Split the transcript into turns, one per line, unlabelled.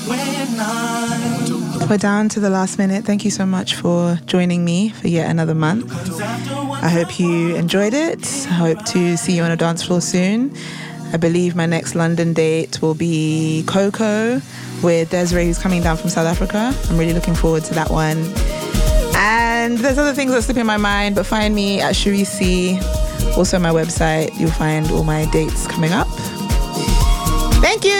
We're down to the last minute. Thank you so much for joining me for yet another month. I hope you enjoyed it. I hope to see you on a dance floor soon. I believe my next London date will be Coco with Desiree, who's coming down from South Africa. I'm really looking forward to that one. And there's other things that slip in my mind, but find me at Shirisi. Also my website, you'll find all my dates coming up. Thank you.